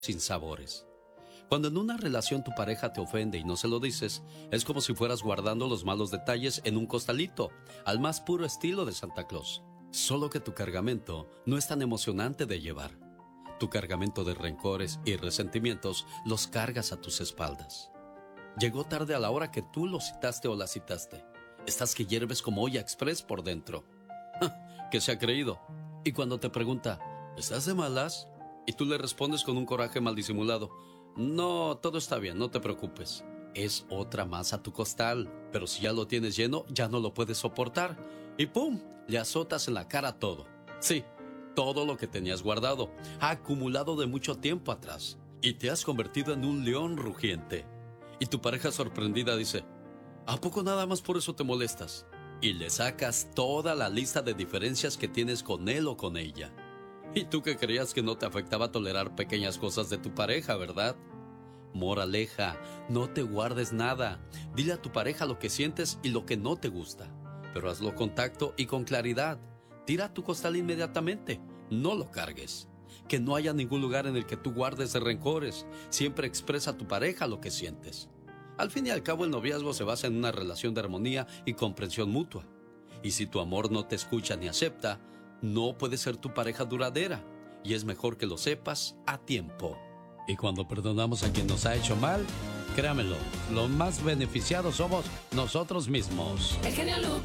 sin sabores. Cuando en una relación tu pareja te ofende y no se lo dices, es como si fueras guardando los malos detalles en un costalito, al más puro estilo de Santa Claus. Solo que tu cargamento no es tan emocionante de llevar. Tu cargamento de rencores y resentimientos los cargas a tus espaldas. Llegó tarde a la hora que tú lo citaste o la citaste. Estás que hierves como olla express por dentro. ¿Qué se ha creído? Y cuando te pregunta, ¿estás de malas? Y tú le respondes con un coraje mal disimulado, no, todo está bien, no te preocupes. Es otra más a tu costal, pero si ya lo tienes lleno, ya no lo puedes soportar. Y ¡pum! Le azotas en la cara todo. Sí, todo lo que tenías guardado, acumulado de mucho tiempo atrás. Y te has convertido en un león rugiente. Y tu pareja sorprendida dice, ¿a poco nada más por eso te molestas? Y le sacas toda la lista de diferencias que tienes con él o con ella. Y tú que creías que no te afectaba tolerar pequeñas cosas de tu pareja, ¿verdad? Moraleja, no te guardes nada. Dile a tu pareja lo que sientes y lo que no te gusta. Pero hazlo con tacto y con claridad. Tira tu costal inmediatamente. No lo cargues. Que no haya ningún lugar en el que tú guardes rencores. Siempre expresa a tu pareja lo que sientes. Al fin y al cabo, el noviazgo se basa en una relación de armonía y comprensión mutua. Y si tu amor no te escucha ni acepta, no puede ser tu pareja duradera. Y es mejor que lo sepas a tiempo. Y cuando perdonamos a quien nos ha hecho mal, créamelo, los más beneficiados somos nosotros mismos. El genio Lucas.